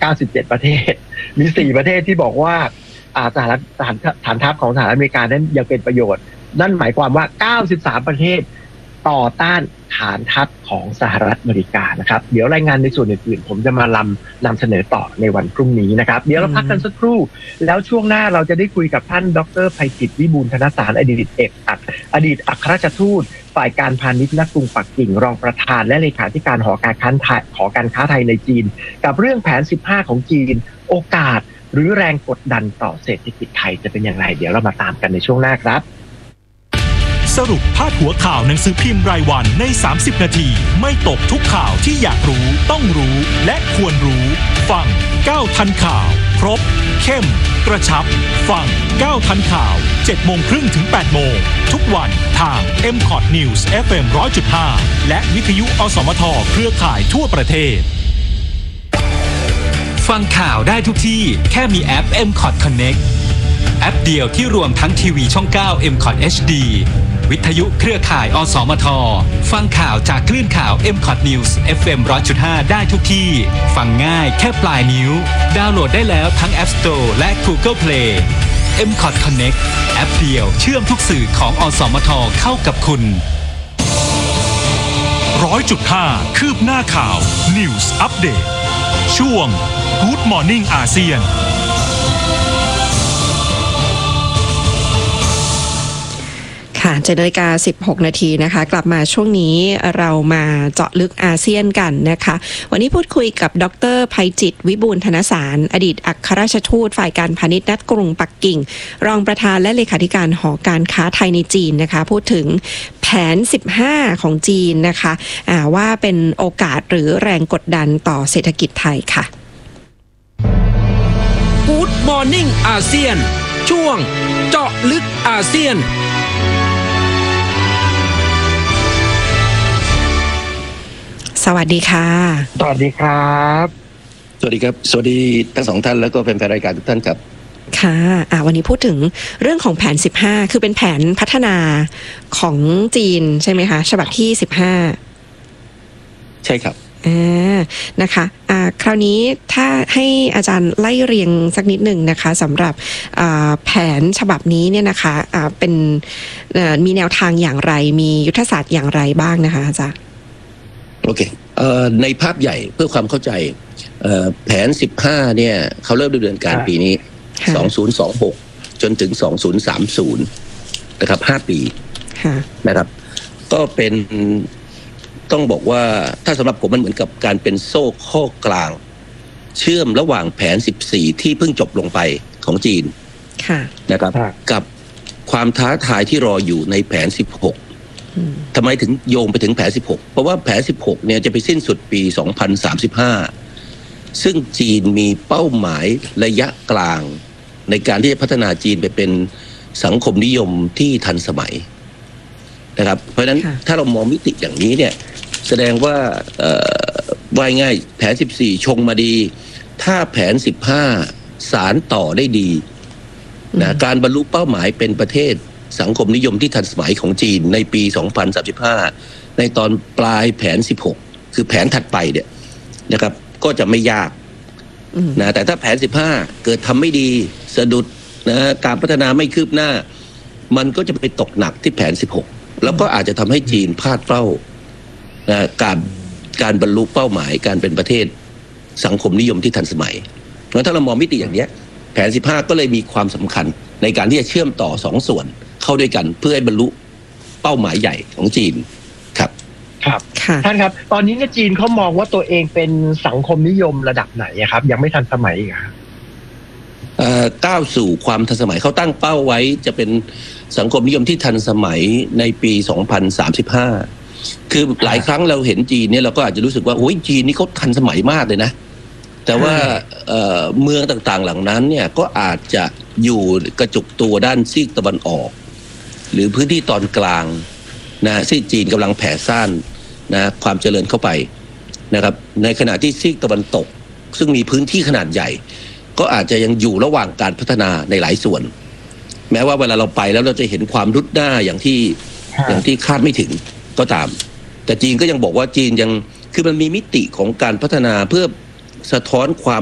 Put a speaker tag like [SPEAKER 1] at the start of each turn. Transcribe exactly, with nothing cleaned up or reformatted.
[SPEAKER 1] ก้าสิบเจ็ดประเทศมีสี่ประเทศที่บอกว่าอ่าสหรัฐฐานฐานทัพของสหรัฐอเมริกานั้นยังเป็นประโยชน์นั่นหมายความว่าเก้าสิบสามประเทศต่อต้านฐานทัพของสหรัฐอเมริกานะครับเดี๋ยวรายงานในส่วนอื่นๆผมจะมาลำนำเสนอต่อในวันพรุ่งนี้นะครับเดี๋ยวเราพักกันสักครู่แล้วช่วงหน้าเราจะได้คุยกับท่านดร.ไพจิตรวิบูลย์ธนสารอดีตเอกอักอดีตอัครราชทูตฝ่ายการพาณิชย์ณกรุงปักกิ่งรองประธานและเลขาธิการหอการค้าไทยหอการค้าไทยในจีนกับเรื่องแผนสิบห้าของจีนโอกาสหรือแรงกดดันต่อเศรษฐกิจไทยจะเป็นอย่างไรเดี๋ยวเรามาตามกันในช่วงหน้าครับ
[SPEAKER 2] สรุปพาดหัวข่าวหนังสือพิมพ์รายวันในสามสิบนาทีไม่ตกทุกข่าวที่อยากรู้ต้องรู้และควรรู้ฟังก้าวทันข่าวครบเข้มกระชับฟังก้าวทันข่าวเจ็ดโมงครึ่งถึงแปดโมงทุกวันทาง เอ็ม คอท News เอฟ เอ็ม หนึ่งร้อยจุดห้า และวิทยุอสมทเครือข่ายทั่วประเทศฟังข่าวได้ทุกที่แค่มีแอป เอ็ม คอท Connect แอปเดียวที่รวมทั้งทีวีช่องเก้า เอ็ม คอท เอช ดี วิทยุเครือข่ายอสมทฟังข่าวจากคลื่นข่าว เอ็ม คอท News เอฟ เอ็ม หนึ่งร้อยจุดห้า ได้ทุกที่ฟังง่ายแค่ปลายนิ้วดาวน์โหลดได้แล้วทั้ง App Store และ Google Play เอ็ม คอท Connect แอปเดียวเชื่อมทุกสื่อของอสมทเข้ากับคุณ หนึ่งร้อยจุดห้า คืบหน้าข่าว News Update ช่วง Good Morning อาเซียน
[SPEAKER 3] ค่ะเจ็ดนาฬิกาสิบหกนาทีนะคะกลับมาช่วงนี้เรามาเจาะลึกอาเซียนกันนะคะวันนี้พูดคุยกับดร.ไพจิตรวิบูลย์ธนสารอดีตอัครราชทูตฝ่ายการพาณิชย์ณกรุงปักกิ่งรองประธานและเลขาธิการหอการค้าไทยในจีนนะคะพูดถึงแผนสิบห้าของจีนนะคะอ่าว่าเป็นโอกาสหรือแรงกดดันต่อเศรษฐกิจไทยค่ะ
[SPEAKER 4] Good Morning อาเซียนช่วงเจาะลึกอาเซียน
[SPEAKER 3] สวัสดีค่ะ
[SPEAKER 1] สวัสดีครับ
[SPEAKER 5] สวัสดีครับสวัสดีทั้งสองท่านแล้วก็แฟนๆรายการทุกท่านครับ
[SPEAKER 3] ค่ะอ่าวันนี้พูดถึงเรื่องของแผนสิบห้าคือเป็นแผนพัฒนาของจีนใช่ไหมคะฉบับที่สิบห้า
[SPEAKER 5] ใช่ครับ
[SPEAKER 3] อ่านะคะอ่าคราวนี้ถ้าให้อาจารย์ไล่เรียงสักนิดหนึ่งนะคะสำหรับอ่าแผนฉบับนี้เนี่ยนะคะอ่าเป็นอ่ามีแนวทางอย่างไรมียุทธศาสตร์อย่างไรบ้างนะคะอาจารย์
[SPEAKER 5] โอเคเอ่อในภาพใหญ่เพื่อความเข้าใจเอ่อแผนสิบห้าเนี่ยเขาเริ่มดำเนินการปีนี้สองพันยี่สิบหกจนถึงสองพันสามสิบนะครับห้าปีนะครับก็เป็นต้องบอกว่าถ้าสำหรับผมมันเหมือนกับการเป็นโซ่ข้อกลางเชื่อมระหว่างแผนสิบสี่ที่เพิ่งจบลงไปของจีนนะครับกับความท้าทายที่รออยู่ในแผนสิบหกทำไมถึงโยงไปถึงแผนสิบหกเพราะว่าแผนสิบหกเนี่ยจะไปสิ้นสุดปีสองพันสามสิบห้าซึ่งจีนมีเป้าหมายระยะกลางในการที่จะพัฒนาจีนไปเป็นสังคมนิยมที่ทันสมัยนะครับเพราะฉะนั้นถ้าเรามองมิติอย่างนี้เนี่ยแสดงว่าว่าง่ายแผนสิบสี่ชงมาดีถ้าแผนสิบห้าสารต่อได้ดีนะการบรรลุเป้าหมายเป็นประเทศสังคมนิยมที่ทันสมัยของจีนในปีสองพันสามสิบห้าในตอนปลายแผนสิบหกคือแผนถัดไปเนี่ยนะครับก็จะไม่ยากนะแต่ถ้าแผนสิบห้าเกิดทำไม่ดีสะดุดนะการพัฒนาไม่คืบหน้ามันก็จะไปตกหนักที่แผนสิบหกแล้วก็อาจจะทำให้จีนพลาดเป้านะการการบรรลุเป้าหมายการเป็นประเทศสังคมนิยมที่ทันสมัยเพราะถ้าเรามองมิติอย่างนี้แผนสิบห้าก็เลยมีความสำคัญในการที่จะเชื่อมต่อสองส่วนเข้าด้วยกันเพื่อให้บรรลุเป้าหมายใหญ่ของจีนครับ
[SPEAKER 1] ครับท่านครับตอนนี้เนี่ยจีนเขามองว่าตัวเองเป็นสังคมนิยมระดับไหนครับยังไม่ทันสมัยอีกครับ
[SPEAKER 5] ก้าวสู่ความทันสมัยเขาตั้งเป้าไว้จะเป็นสังคมนิยมที่ทันสมัยในปีสองพันสามสิบห้าคือหลายครั้งเราเห็นจีนเนี่ยเราก็อาจจะรู้สึกว่าโอ้ยจีนนี่เขาทันสมัยมากเลยนะแต่ว่า เ, เมืองต่างๆหลังนั้นเนี่ยก็อาจจะอยู่กระจุกตัวด้านซีกตะวันออกหรือพื้นที่ตอนกลางนะที่จีนกำลังแผ่ซ่านนะความเจริญเข้าไปนะครับในขณะที่ซีกตะวันตกซึ่งมีพื้นที่ขนาดใหญ่ก็อาจจะยังอยู่ระหว่างการพัฒนาในหลายส่วนแม้ว่าเวลาเราไปแล้วเราจะเห็นความรุดหน้าอย่างที่อย่างที่คาดไม่ถึงก็ตามแต่จีนก็ยังบอกว่าจีนยังคือมันมีมิติของการพัฒนาเพื่อสะท้อนความ